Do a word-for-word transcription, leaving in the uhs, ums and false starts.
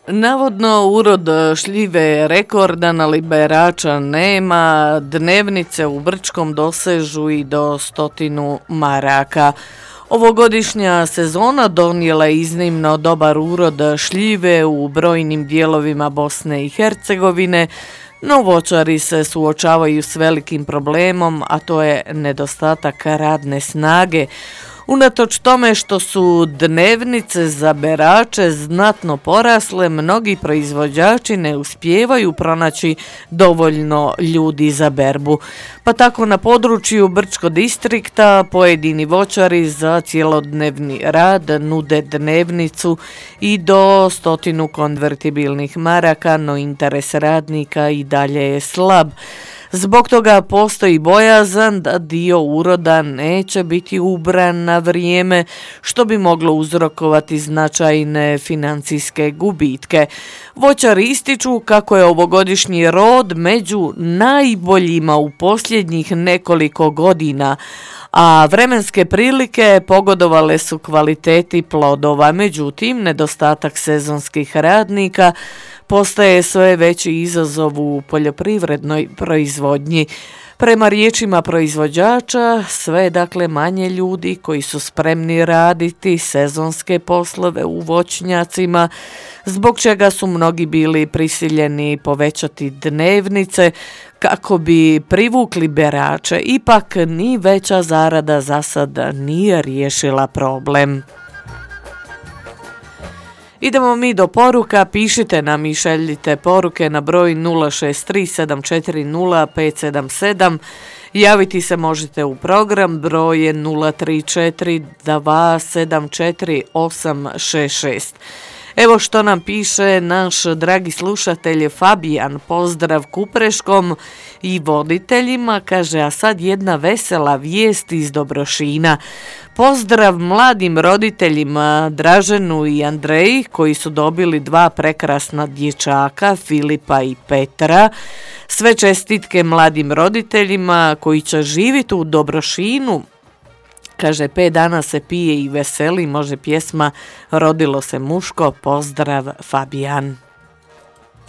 Navodno urod šljive je rekordan, ali berača nema, dnevnice u Brčkom dosežu i do stotinu maraka. Ovogodišnja sezona donijela je iznimno dobar urod šljive u brojnim dijelovima Bosne i Hercegovine, no voćari se suočavaju s velikim problemom, a to je nedostatak radne snage. Unatoč tome što su dnevnice za berače znatno porasle, mnogi proizvođači ne uspijevaju pronaći dovoljno ljudi za berbu. Pa tako na području Brčko distrikta pojedini voćari za cjelodnevni rad nude dnevnicu i do stotinu konvertibilnih maraka, no interes radnika i dalje je slab. Zbog toga postoji bojazan da dio uroda neće biti ubran na vrijeme, što bi moglo uzrokovati značajne financijske gubitke. Voćari ističu kako je ovogodišnji rod među najboljima u posljednjih nekoliko godina, a vremenske prilike pogodovale su kvaliteti plodova. Međutim, nedostatak sezonskih radnika postaje sve veći izazov u poljoprivrednoj proizvodnji. Prema riječima proizvođača, sve je dakle manje ljudi koji su spremni raditi sezonske poslove u voćnjacima, zbog čega su mnogi bili prisiljeni povećati dnevnice kako bi privukli berače. Ipak ni veća zarada za sad nije riješila problem. Idemo mi do poruka, pišite nam i šaljite poruke na broj nula šest tri sedam četiri nula pet sedam sedam. Javiti se možete u program, broj je nula tri četiri dva sedam četiri osam šest šest. Evo što nam piše naš dragi slušatelj Fabijan, pozdrav Kupreškom i voditeljima, kaže, a sad jedna vesela vijest iz Dobrošina. Pozdrav mladim roditeljima Draženu i Andreji koji su dobili dva prekrasna dječaka, Filipa i Petra. Sve čestitke mladim roditeljima koji će živjeti u Dobrošinu. Kaže, pet dana se pije i veseli, može pjesma Rodilo se muško, pozdrav Fabijan.